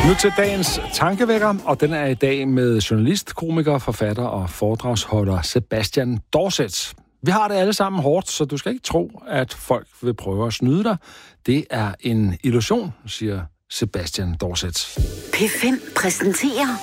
Nu til dagens tankevækker, og den er i dag med journalist, komiker, forfatter og foredragsholder Sebastian Dorset. Vi har det alle sammen hårdt, så du skal ikke tro, at folk vil prøve at snyde dig. Det er en illusion, siger Sebastian Dorset. P5 præsenterer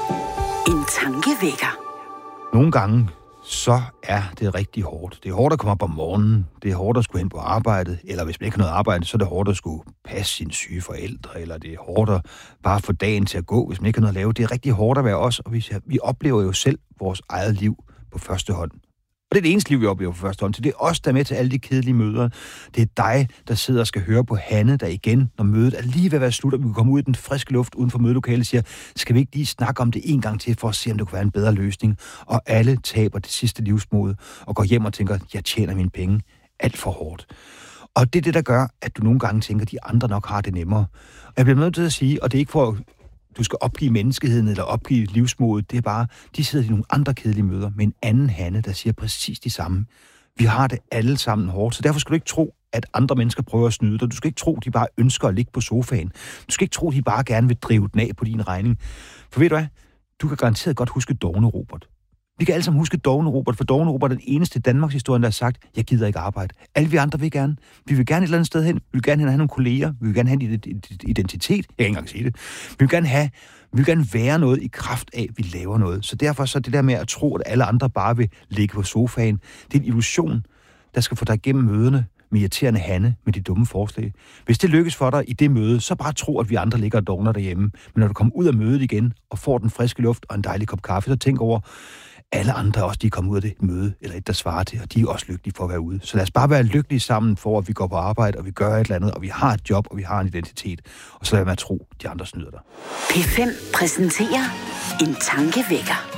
en tankevækker. Nogle gange, så er det rigtig hårdt. Det er hårdt at komme op om morgenen. Det er hårdt at skulle hen på arbejdet. Eller hvis man ikke har noget arbejde, så er det hårdt at skulle passe sine syge forældre. Eller det er hårdt at bare få dagen til at gå, hvis man ikke har noget at lave. Det er rigtig hårdt at være os, og vi oplever jo selv vores eget liv på første hånd. Og det er det eneste liv, vi oplever på første hånd. Så det er os, der er med til alle de kedelige møder. Det er dig, der sidder og skal høre på Hanne, der igen, når mødet er lige ved at være slut, og vi kan komme ud i den friske luft uden for mødelokalet og siger, skal vi ikke lige snakke om det en gang til, for at se, om det kunne være en bedre løsning? Og alle taber det sidste livsmod og går hjem og tænker, jeg tjener mine penge alt for hårdt. Og det er det, der gør, at du nogle gange tænker, at de andre nok har det nemmere. Og jeg bliver nødt til at sige, og det er ikke for du skal opgive menneskeheden eller opgive livsmodet. Det er bare, de sidder i nogle andre kedelige møder med en anden Hanne, der siger præcis de samme. Vi har det alle sammen hårdt, så derfor skal du ikke tro, at andre mennesker prøver at snyde dig. Du skal ikke tro, de bare ønsker at ligge på sofaen. Du skal ikke tro, de bare gerne vil drive den af på din regning. For ved du hvad? Du kan garanteret godt huske Dovne Robert. Vi kan alle sammen huske Dovne Robert, for Dovne Robert er den eneste i Danmarks historie, der har sagt, jeg gider ikke arbejde. Alle vi andre vil gerne. Vi vil gerne et eller andet sted hen. Vi vil gerne have nogle kolleger. Vi vil gerne have en identitet. Jeg kan ikke engang sige det. Vi vil gerne være noget i kraft af, at vi laver noget. Så derfor så det der med at tro, at alle andre bare vil ligge på sofaen, det er en illusion, der skal få dig igennem møderne med irriterende Hanne med de dumme forslag. Hvis det lykkes for dig i det møde, så bare tro, at vi andre ligger og dogner derhjemme. Men når du kommer ud af mødet igen og får den friske luft og en dejlig kop kaffe, så tænk over, alle andre også, de er kommet ud af det møde, eller et, der svarer til, og de er også lykkelige for at være ude. Så lad os bare være lykkelige sammen for, at vi går på arbejde, og vi gør et eller andet, og vi har et job, og vi har en identitet. Og så lad mig tro, de andre snyder dig. P5 præsenterer en tankevækker.